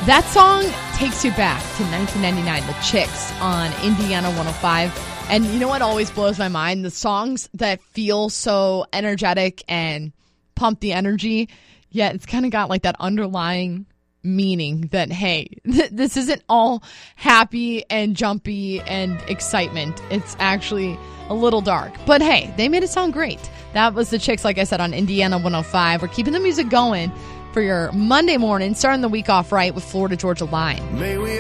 That song takes you back to 1999, The Chicks on Indiana 105. And you know what always blows my mind? The songs that feel so energetic and pump the energy, yet it's kind of got like that underlying meaning that, hey, this isn't all happy and jumpy and excitement. It's actually a little dark. But hey, they made it sound great. That was The Chicks, like I said, on Indiana 105. We're keeping the music going for your Monday morning, starting the week off right with Florida Georgia Line.